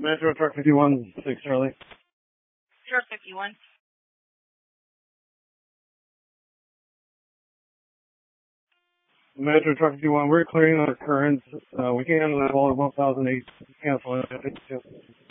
Metro Truck 51, 6 Charlie. Truck 51. Metro Truck 51, we're clearing our currents. We can't handle that all at 1,008. Cancel it.